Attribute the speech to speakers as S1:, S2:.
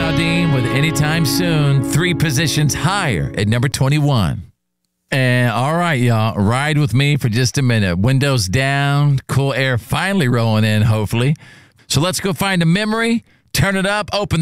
S1: Aldean with Anytime Soon, 3 positions higher at number 21. And all right, y'all, ride with me for just a minute. Windows down, cool air finally rolling in, hopefully. So let's go find a memory, turn it up, open